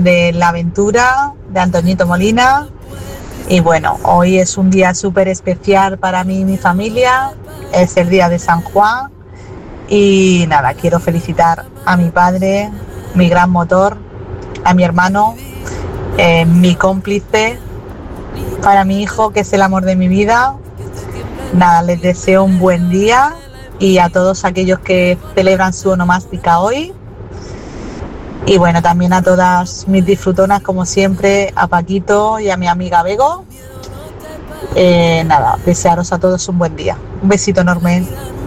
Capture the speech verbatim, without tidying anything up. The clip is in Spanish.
de La Aventura, de Antoñito Molina. Y bueno, hoy es un día súper especial para mí y mi familia, es el día de San Juan. Y nada, quiero felicitar a mi padre, mi gran motor, a mi hermano, eh, mi cómplice, para mi hijo, que es el amor de mi vida. Nada, les deseo un buen día y a todos aquellos que celebran su onomástica hoy. Y bueno, también a todas mis disfrutonas, como siempre, a Paquito y a mi amiga Bego. Eh, nada, desearos a todos un buen día. Un besito enorme.